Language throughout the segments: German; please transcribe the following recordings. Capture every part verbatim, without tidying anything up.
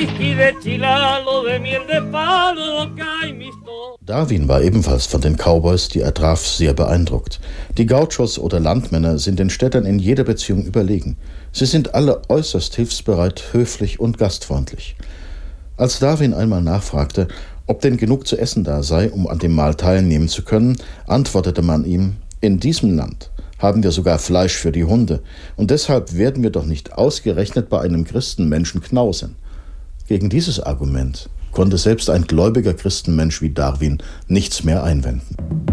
Darwin war ebenfalls von den Cowboys, die er traf, sehr beeindruckt. Die Gauchos oder Landmänner sind den Städtern in jeder Beziehung überlegen. Sie sind alle äußerst hilfsbereit, höflich und gastfreundlich. Als Darwin einmal nachfragte, ob denn genug zu essen da sei, um an dem Mahl teilnehmen zu können, antwortete man ihm: In diesem Land haben wir sogar Fleisch für die Hunde, und deshalb werden wir doch nicht ausgerechnet bei einem Christenmenschen knausen. Gegen dieses Argument konnte selbst ein gläubiger Christenmensch wie Darwin nichts mehr einwenden.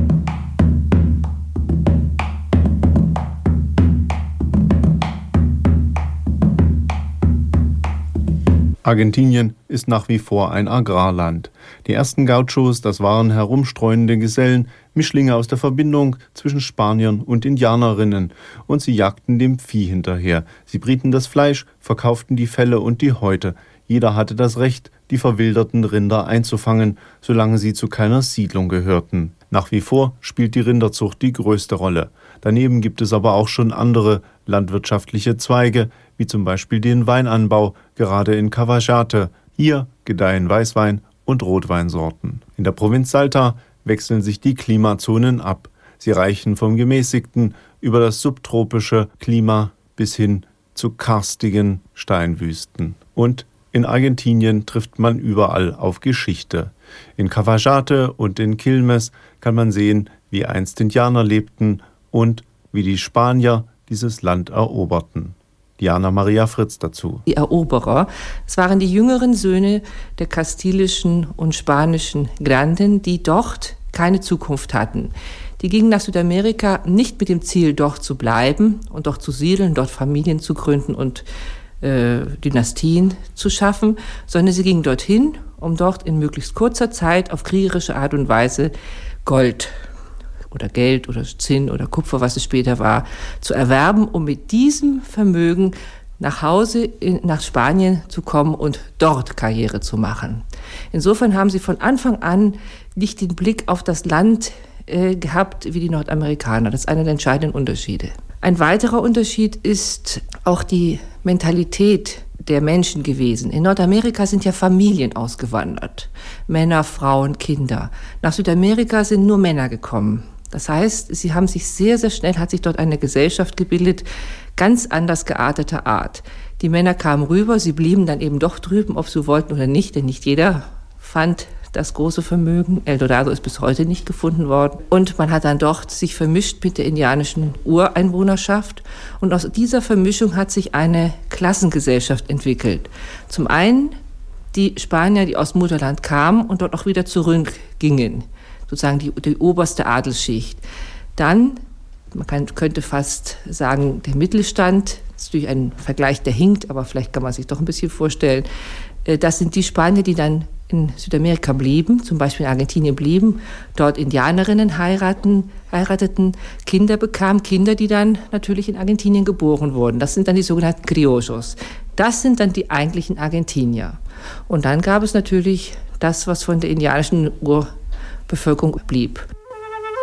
Argentinien ist nach wie vor ein Agrarland. Die ersten Gauchos, das waren herumstreunende Gesellen, Mischlinge aus der Verbindung zwischen Spaniern und Indianerinnen, und sie jagten dem Vieh hinterher. Sie brieten das Fleisch, verkauften die Felle und die Häute. Jeder hatte das Recht, die verwilderten Rinder einzufangen, solange sie zu keiner Siedlung gehörten. Nach wie vor spielt die Rinderzucht die größte Rolle. Daneben gibt es aber auch schon andere landwirtschaftliche Zweige, wie zum Beispiel den Weinanbau, gerade in Cavajate. Hier gedeihen Weißwein- und Rotweinsorten. In der Provinz Salta wechseln sich die Klimazonen ab. Sie reichen vom gemäßigten über das subtropische Klima bis hin zu karstigen Steinwüsten. Und in Argentinien trifft man überall auf Geschichte. In Cavajate und in Quilmes kann man sehen, wie einst Indianer lebten und wie die Spanier dieses Land eroberten. Diana Maria Fritz dazu. Die Eroberer, es waren die jüngeren Söhne der kastilischen und spanischen Granden, die dort keine Zukunft hatten. Die gingen nach Südamerika nicht mit dem Ziel, dort zu bleiben und dort zu siedeln, dort Familien zu gründen und äh, Dynastien zu schaffen, sondern sie gingen dorthin, um dort in möglichst kurzer Zeit auf kriegerische Art und Weise Gold oder Geld oder Zinn oder Kupfer, was es später war, zu erwerben, um mit diesem Vermögen nach Hause in, nach Spanien zu kommen und dort Karriere zu machen. Insofern haben sie von Anfang an nicht den Blick auf das Land äh, gehabt wie die Nordamerikaner. Das ist einer der entscheidenden Unterschiede. Ein weiterer Unterschied ist auch die Mentalität der Menschen gewesen. In Nordamerika sind ja Familien ausgewandert. Männer, Frauen, Kinder. Nach Südamerika sind nur Männer gekommen. Das heißt, sie haben sich sehr, sehr schnell, hat sich dort eine Gesellschaft gebildet, ganz anders gearteter Art. Die Männer kamen rüber, sie blieben dann eben doch drüben, ob sie wollten oder nicht, denn nicht jeder fand das große Vermögen. El Dorado ist bis heute nicht gefunden worden. Und man hat dann dort sich vermischt mit der indianischen Ureinwohnerschaft. Und aus dieser Vermischung hat sich eine Klassengesellschaft entwickelt. Zum einen die Spanier, die aus dem Mutterland kamen und dort auch wieder zurückgingen. Sozusagen die, die oberste Adelsschicht. Dann, man kann, könnte fast sagen, der Mittelstand, das ist natürlich ein Vergleich, der hinkt, aber vielleicht kann man sich doch ein bisschen vorstellen. Das sind die Spanier, die dann in Südamerika blieben, zum Beispiel in Argentinien blieben, dort Indianerinnen heiraten, heirateten, Kinder bekamen, Kinder, die dann natürlich in Argentinien geboren wurden. Das sind dann die sogenannten Criollos. Das sind dann die eigentlichen Argentinier. Und dann gab es natürlich das, was von der indianischen Urbevölkerung blieb.